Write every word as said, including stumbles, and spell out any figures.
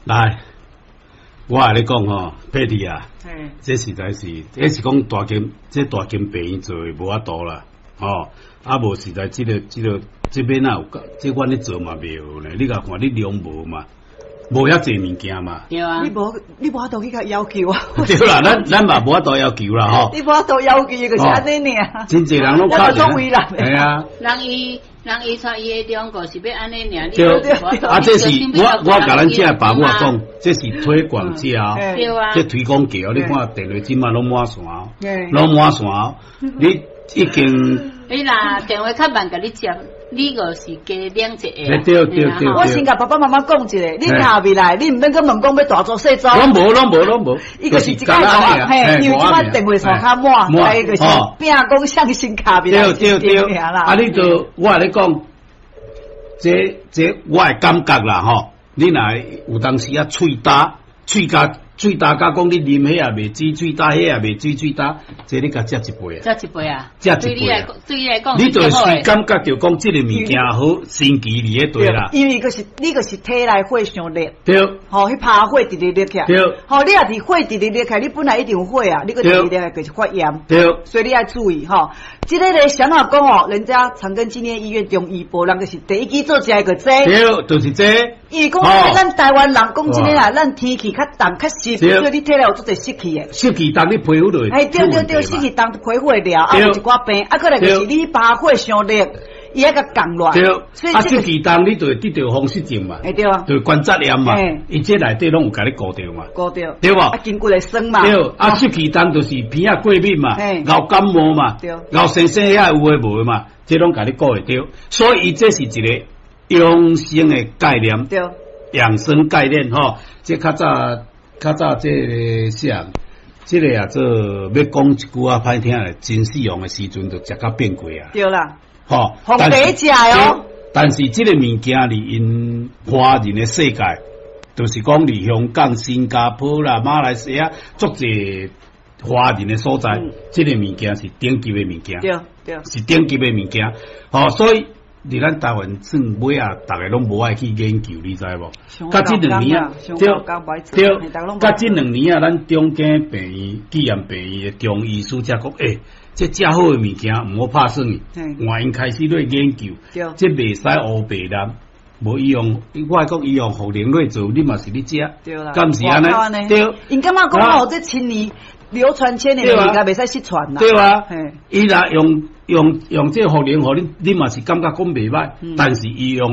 来，我来你讲吼，佩蒂啊，这实在是，这是讲大金，这大金病院做无法度啦，吼、哦，啊无实在这个这个这边啊有，这阮咧做嘛袂好呢，你甲看你量无嘛。无遐济物件嘛， 对啊， 你无你无法度去甲要求啊， 对啦，咱咱嘛无法度要求啦吼。 你无法度要求，就是安尼尔。 真侪人拢靠着， 系啊。 人伊人伊带伊的中国是要安尼尔， 对啊，这是我我甲咱这爸母讲，这是推广者哦， 对啊， 这推广者哦，你看电话今嘛拢满线哦，拢满线哦，你已经。 你若电话较慢，甲你接。你个是加两一个， 对对对对。 我先甲爸爸妈妈讲一下，你下未来，你毋免跟问讲要大做细做。 拢无拢无拢无， 伊个是一个话，嘿，因为即摆电话线较满，第一个是拼讲向心卡未来对对对，啊，你就我甲你讲，这这我诶感觉啦吼，你若有当时啊喙焦，喙焦。水打甲讲你啉迄也袂水，水打迄也袂水，水打，这你甲食一杯啊？ 食一杯啊？ 食一杯啊？ 对你来讲， 你就是感觉着讲这个物件好，神奇伫咧对啦。 因为个是你个是体内火上热， 对， 吼，迄拍火直直热起来， 对， 吼，你若是火直直热起来，你本来一定有火啊，你个直直热起来就是发炎， 对， 所以你要注意吼。即个咧，想话讲哦，人家长庚纪念医院中医部人就是第一支做起来个这， 对，就是这。 因为讲咱台湾人讲真诶啦，咱天气较冻较湿，所以你体内有做者湿气诶。 湿气冻你皮肤落。 哎，对对对，湿气冻皮肤会了，啊有一寡病，啊可能就是你把火上热，伊迄个降落。 对，所以啊湿气冻你就会得到风湿症嘛。 哎对啊。 就关节炎嘛。伊这内底拢有甲你固掉嘛。 固掉。 对无？ 啊筋骨会酸嘛。 对，啊湿气冻就是鼻啊过敏嘛，熬感冒嘛，熬生生遐有诶无诶嘛，这拢甲你顾会着。所以这是一个养生诶概念。 对。 养生概念吼，这较早较早这个啥，这个啊做要讲一句啊歹听诶，真死亡诶时阵就食到变贵啊。 对啦， 吼， 红白食哦。 但是这个物件哩因华人诶世界，就是讲哩香港、新加坡啦、马来西亚，足侪华人诶所在，嗯、这个物件是顶级诶物件。 对对， 是顶级诶物件。吼，所以。伫咱台湾算尾啊，逐个拢无爱去研究，你知无？甲即两年啊，对对，甲即两年啊，咱中间病院、纪念病院的中医师才讲，诶、欸，这遮好诶物件毋好拍算，换因开始咧研究，这袂使乌白啦，无伊用，我讲伊用互灵类做，你嘛是你食，敢是安尼？对， 因感觉讲哦，这千年流传千年，应该袂使失传啦， 对啊，伊若用。用用这互灵互你，你嘛是感觉讲袂歹，但是伊用。